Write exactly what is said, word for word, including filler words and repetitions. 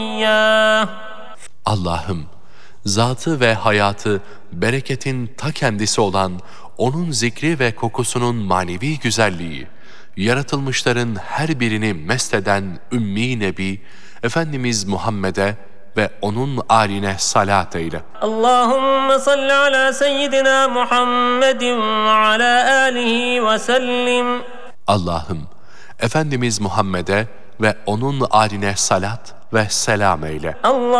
Allah'ım, zatı ve hayatı, bereketin ta kendisi olan onun zikri ve kokusunun manevi güzelliği, yaratılmışların her birini mest eden Ümmi Nebi, Efendimiz Muhammed'e ve onun âline salat eyle. Allahümme salli ala seyyidina Muhammedin ve ala alihi ve sellim. Allah'ım, Efendimiz Muhammed'e ve onun âline salat ve selam eyle. Allah